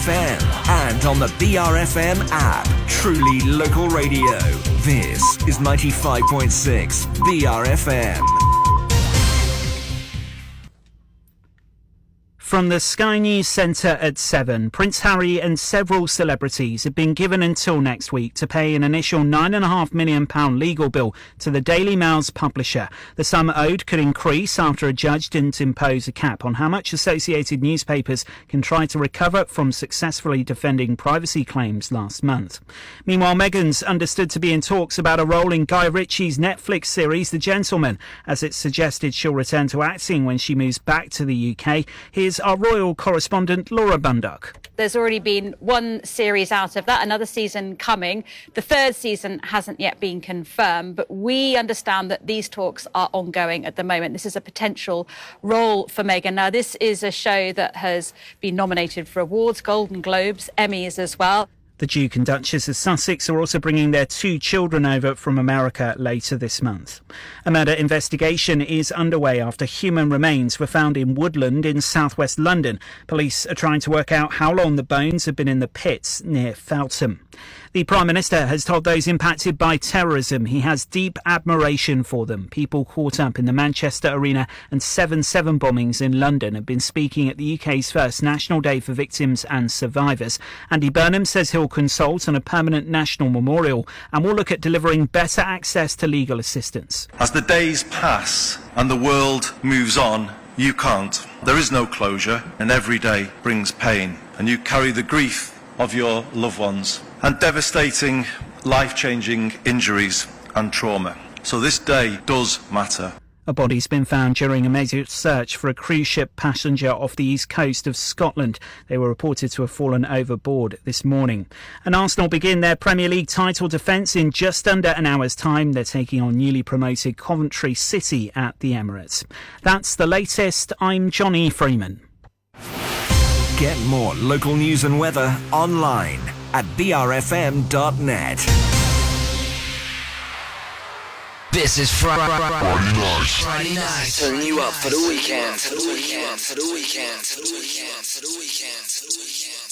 BRFM and on the BRFM app. Truly local radio. This is 95.6 BRFM. From the Sky News Centre at 7, Prince Harry and several celebrities have been given until next week to pay an initial £9.5 million legal bill to the Daily Mail's publisher. The sum owed could increase after a judge didn't impose a cap on how much associated newspapers can try to recover from successfully defending privacy claims last month. Meanwhile, Meghan's understood to be in talks about a role in Guy Ritchie's Netflix series The Gentleman, as it's suggested she'll return to acting when she moves back to the UK. Here's our royal correspondent Laura Bundock. There's already been one series out of that, another season coming. The third season hasn't yet been confirmed, but we understand that these talks are ongoing at the moment. This is a potential role for Meghan. Now, this is a show that has been nominated for awards, Golden Globes, Emmys as well. The Duke and Duchess of Sussex are also bringing their 2 children over from America later this month. A murder investigation is underway after human remains were found in Woodland in southwest London. Police are trying to work out how long the bones have been in the pits near Feltham. The Prime Minister has told those impacted by terrorism he has deep admiration for them. People caught up in the Manchester Arena and 7/7 bombings in London have been speaking at the UK's first National Day for Victims and Survivors. Andy Burnham says he'll consult on a permanent national memorial and will look at delivering better access to legal assistance. As the days pass and the world moves on, you can't. There is no closure, and every day brings pain, and you carry the grief of your loved ones and devastating, life-changing injuries and trauma. So this day does matter. A body's been found during a major search for a cruise ship passenger off the east coast of Scotland. They were reported to have fallen overboard this morning. And Arsenal begin their Premier League title defence in just under an hour's time. They're taking on newly promoted Coventry City at the Emirates. That's the latest. I'm Johnny Freeman. Get more local news and weather online at brfm.net. This is Friday night. Turning you up for the weekend.